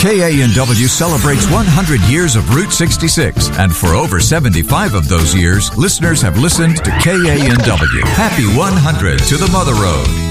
KANW celebrates 100 years of Route 66, and for over 75 of those years, listeners have listened to KANW. Happy 100 to the Mother Road.